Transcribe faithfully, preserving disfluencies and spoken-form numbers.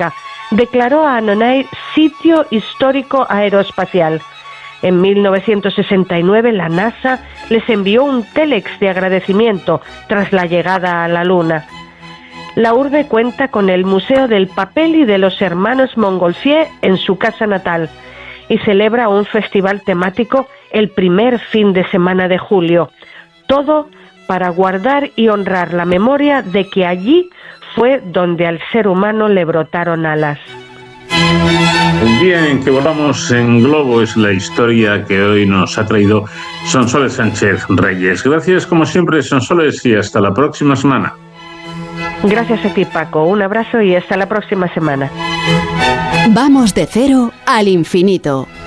Aeronáutica. Declaró a Annonay sitio histórico aeroespacial. En mil novecientos sesenta y nueve la NASA les envió un télex de agradecimiento tras la llegada a la Luna. La urbe cuenta con el Museo del Papel y de los Hermanos Montgolfier en su casa natal y celebra un festival temático el primer fin de semana de julio. Todo para guardar y honrar la memoria de que allí fue donde al ser humano le brotaron alas. El día en que volamos en globo es la historia que hoy nos ha traído Sonsoles Sánchez Reyes. Gracias como siempre, Sonsoles, y hasta la próxima semana. Gracias a ti, Paco. Un abrazo y hasta la próxima semana. Vamos de cero al infinito.